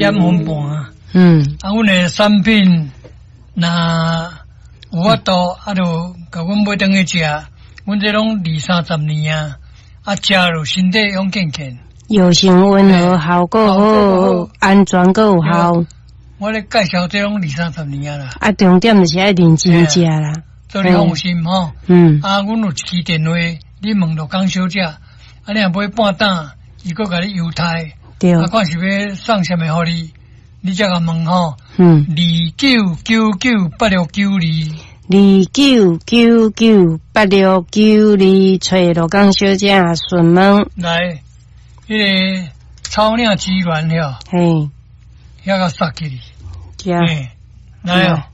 点分半啊。阮的产品那有法度，就甲阮买登去食。阮这拢20-30年啊，食了身体勇健健。 药性温和，效果好，安全阁有效。 我咧介绍这拢20-30年啦。 重点就是爱认真食啦。 所以你放心吼。阮有一支电话，你问陆江小姐，你若买半担，伊阁甲你邮太。对。看是要送啥物互你，你才甲问吼。29998692。29998692， 找陆江小姐询问。 来。迄个草岭之源了，嘿，遐个杀起哩，嘿，来哦。